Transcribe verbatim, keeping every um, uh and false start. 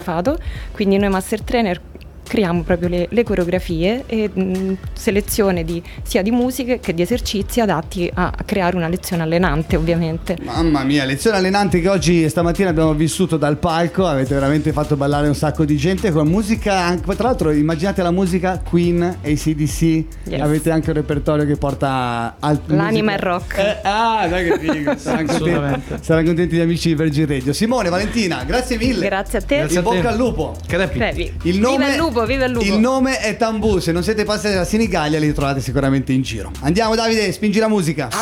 coreografato, quindi noi master trainer creiamo proprio le, le coreografie e mh, selezione di, sia di musiche che di esercizi adatti a, a creare una lezione allenante, ovviamente. Mamma mia, lezione allenante che oggi stamattina abbiamo vissuto dal palco, avete veramente fatto ballare un sacco di gente con musica, anche, tra l'altro immaginate la musica Queen, A C D C, yes. Avete anche un repertorio che porta al l'anima e il rock. Eh, ah, dai che figo, saranno contenti, saranno contenti gli amici di Virgin Radio. Simone, Valentina, grazie mille. Grazie a te. Grazie in a te. Bocca al lupo. Crepi. Il nome Viva il lupo. Viva il lupo. Il nome è Tambù, se non siete passati da Senigallia li trovate sicuramente in giro. Andiamo Davide, spingi la musica.